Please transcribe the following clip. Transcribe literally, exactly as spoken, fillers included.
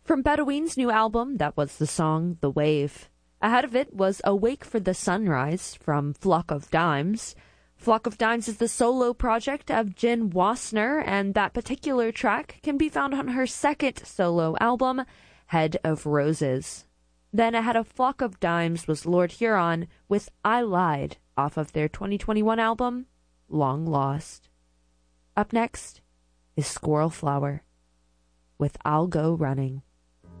From Bedouin's new album, that was the song The Wave. Ahead of it was Awake for the Sunrise from Flock of Dimes. Flock of Dimes is the solo project of Jen Wassner, and that particular track can be found on her second solo album, Head of Roses. Then ahead of Flock of Dimes was Lord Huron with I Lied off of their twenty twenty-one album, Long Lost. Up next is Squirrel Flower with I'll Go Running.